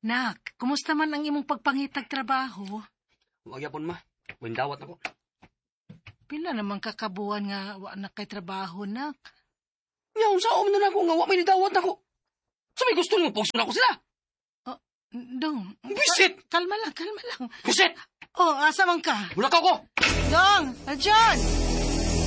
Nak, kumusta man ang imong pagpangitag trabaho? Magyapon ma. Windawat ako. Pila naman kakabuan nga wa na kay trabaho, nak? Yaw, saan na ako nga wa may nidawat ako. Sabi gusto nyo, posto na ako sila. Dong. Bisit! Kalma lang. Bisit! Oh, asa man ka? Bulak ako! Dong! John!